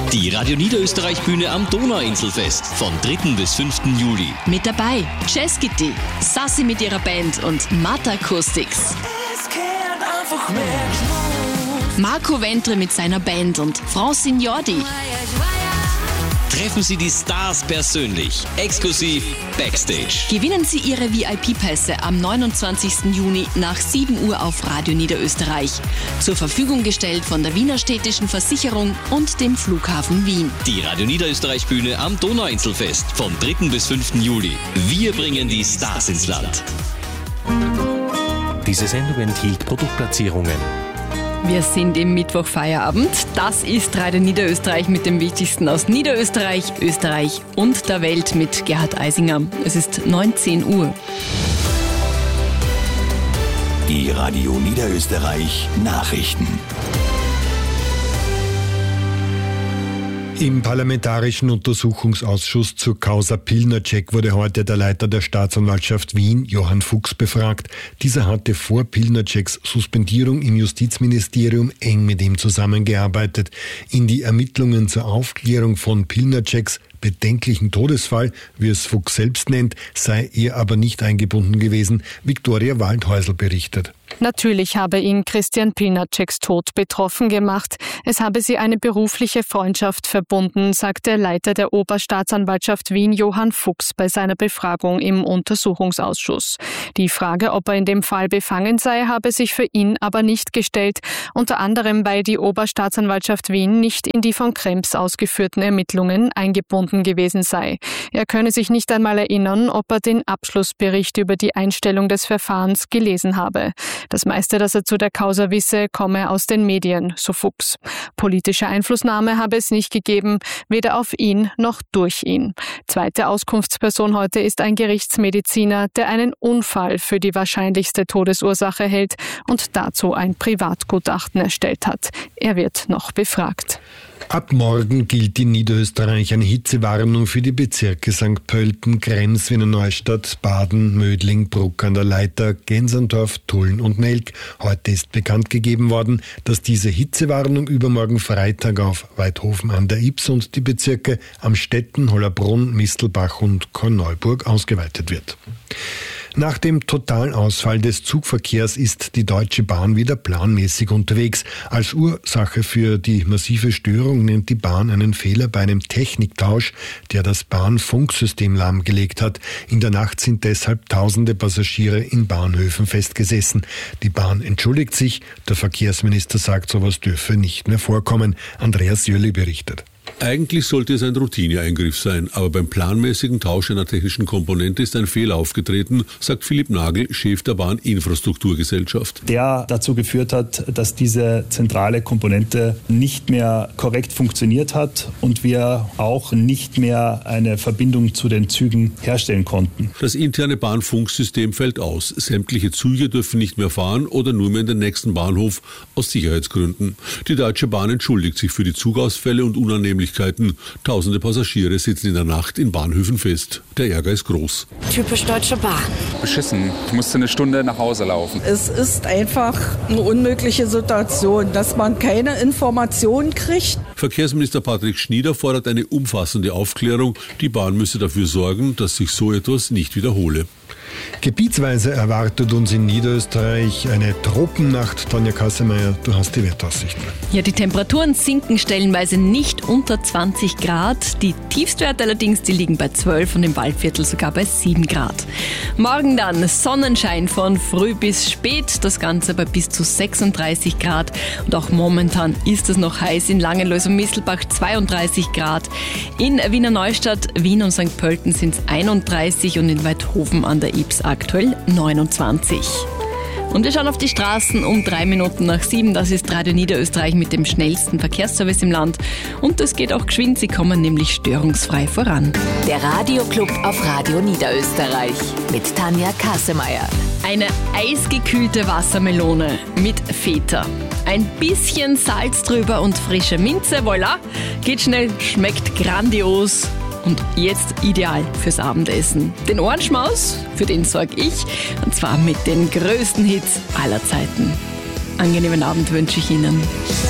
Die Radio Niederösterreich-Bühne am Donauinselfest vom 3. bis 5. Juli. Mit dabei Jazz Kitty, Sassi mit ihrer Band und Mata Acoustics. Marco Ventre mit seiner Band und Francine Jordi. Treffen Sie die Stars persönlich, exklusiv Backstage. Gewinnen Sie Ihre VIP-Pässe am 29. Juni nach 7 Uhr auf Radio Niederösterreich. Zur Verfügung gestellt von der Wiener Städtischen Versicherung und dem Flughafen Wien. Die Radio Niederösterreich-Bühne am Donauinselfest vom 3. bis 5. Juli. Wir bringen die Stars ins Land. Diese Sendung enthielt Produktplatzierungen. Wir sind im Mittwochfeierabend. Das ist Radio Niederösterreich mit dem Wichtigsten aus Niederösterreich, Österreich und der Welt mit Gerhard Eisinger. Es ist 19 Uhr. Die Radio Niederösterreich Nachrichten. Im Parlamentarischen Untersuchungsausschuss zur Causa Pilnacek wurde heute der Leiter der Staatsanwaltschaft Wien, Johann Fuchs, befragt. Dieser hatte vor Pilnaceks Suspendierung im Justizministerium eng mit ihm zusammengearbeitet. In die Ermittlungen zur Aufklärung von Pilnaceks bedenklichen Todesfall, wie es Fuchs selbst nennt, sei er aber nicht eingebunden gewesen. Viktoria Waldhäusl berichtet. Natürlich habe ihn Christian Pilnaceks Tod betroffen gemacht. Es habe sie eine berufliche Freundschaft verbunden, sagt der Leiter der Oberstaatsanwaltschaft Wien, Johann Fuchs, bei seiner Befragung im Untersuchungsausschuss. Die Frage, ob er in dem Fall befangen sei, habe sich für ihn aber nicht gestellt, unter anderem, weil die Oberstaatsanwaltschaft Wien nicht in die von Krems ausgeführten Ermittlungen eingebunden gewesen sei. Er könne sich nicht einmal erinnern, ob er den Abschlussbericht über die Einstellung des Verfahrens gelesen habe. Das meiste, das er zu der Causa wisse, komme aus den Medien, so Fuchs. Politische Einflussnahme habe es nicht gegeben, weder auf ihn noch durch ihn. Zweite Auskunftsperson heute ist ein Gerichtsmediziner, der einen Unfall für die wahrscheinlichste Todesursache hält und dazu ein Privatgutachten erstellt hat. Er wird noch befragt. Ab morgen gilt in Niederösterreich eine Hitzewarnung für die Bezirke St. Pölten, Krems, Wiener Neustadt, Baden, Mödling, Bruck an der Leitha, Gensendorf, Tulln und Nelk. Heute ist bekannt gegeben worden, dass diese Hitzewarnung übermorgen Freitag auf Weidhofen an der Ybbs und die Bezirke Amstetten, Hollabrunn, Mistelbach und Korneuburg ausgeweitet wird. Nach dem Totalausfall des Zugverkehrs ist die Deutsche Bahn wieder planmäßig unterwegs. Als Ursache für die massive Störung nennt die Bahn einen Fehler bei einem Techniktausch, der das Bahnfunksystem lahmgelegt hat. In der Nacht sind deshalb tausende Passagiere in Bahnhöfen festgesessen. Die Bahn entschuldigt sich. Der Verkehrsminister sagt, sowas dürfe nicht mehr vorkommen. Andreas Jöli berichtet. Eigentlich sollte es ein Routineeingriff sein, aber beim planmäßigen Tausch einer technischen Komponente ist ein Fehler aufgetreten, sagt Philipp Nagel, Chef der Bahninfrastrukturgesellschaft. Der dazu geführt hat, dass diese zentrale Komponente nicht mehr korrekt funktioniert hat und wir auch nicht mehr eine Verbindung zu den Zügen herstellen konnten. Das interne Bahnfunksystem fällt aus. Sämtliche Züge dürfen nicht mehr fahren oder nur mehr in den nächsten Bahnhof aus Sicherheitsgründen. Die Deutsche Bahn entschuldigt sich für die Zugausfälle und Unannehmlichkeiten. Tausende Passagiere sitzen in der Nacht in Bahnhöfen fest. Der Ärger ist groß. Typisch Deutsche Bahn. Beschissen. Ich musste eine Stunde nach Hause laufen. Es ist einfach eine unmögliche Situation, dass man keine Informationen kriegt. Verkehrsminister Patrick Schnieder fordert eine umfassende Aufklärung. Die Bahn müsse dafür sorgen, dass sich so etwas nicht wiederhole. Gebietsweise erwartet uns in Niederösterreich eine Tropennacht. Tanja Kassemeyer, du hast die Wetteraussichten. Ja, die Temperaturen sinken stellenweise nicht unter 20 Grad. Die Tiefstwerte allerdings, die liegen bei 12 und im Waldviertel sogar bei 7 Grad. Morgen dann Sonnenschein von früh bis spät, das Ganze bei bis zu 36 Grad. Und auch momentan ist es noch heiß in Langenlois und Mistelbach 32 Grad. In Wiener Neustadt, Wien und St. Pölten sind es 31 und in Weidhofen an der Ybbs aktuell 29. Und wir schauen auf die Straßen um 3 Minuten nach 7. Das ist Radio Niederösterreich mit dem schnellsten Verkehrsservice im Land. Und es geht auch geschwind, sie kommen nämlich störungsfrei voran. Der Radioclub auf Radio Niederösterreich mit Tanja Kassemeyer. Eine eisgekühlte Wassermelone mit Feta. Ein bisschen Salz drüber und frische Minze, voilà. Geht schnell, schmeckt grandios. Und jetzt ideal fürs Abendessen. Den Ohrenschmaus, für den sorge ich, und zwar mit den größten Hits aller Zeiten. Angenehmen Abend wünsche ich Ihnen.